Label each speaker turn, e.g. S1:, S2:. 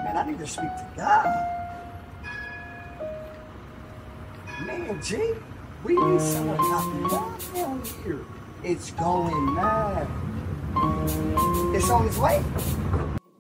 S1: Man, I need to speak to God. Man, G, we need someone knocking down here. It's going mad. It's on its way.